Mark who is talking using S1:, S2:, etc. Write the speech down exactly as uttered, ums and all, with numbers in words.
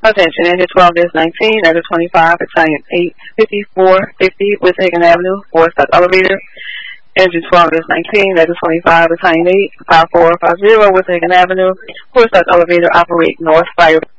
S1: Attention, engine twelve nineteen, letter twenty-five, battalion eight fifty-four fifty, West Hagen Avenue, four stop elevator. Engine twelve nineteen, letter twenty-five, battalion eight five four five zero, West Hagen Avenue, four stop elevator, operate North Fire